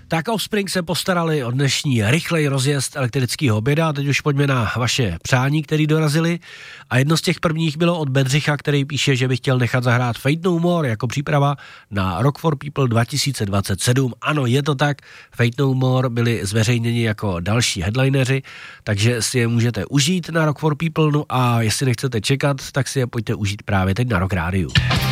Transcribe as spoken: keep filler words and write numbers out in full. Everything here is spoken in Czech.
Tak Offspring se postarali o dnešní rychlej rozjezd elektrického oběda. Teď už pojďme na vaše přání, který dorazili. A jedno z těch prvních bylo od Bedřicha, který píše, že by chtěl nechat zahrát Fate No More jako příprava na Rock for People dva tisíce dvacet sedm. Ano, je to tak. Fate No More byli zveřejněni jako další headlineři, takže si je můžete užít na Rock for People. No a jestli nechcete čekat, tak si je pojďte užít právě teď na Rock Rádiu.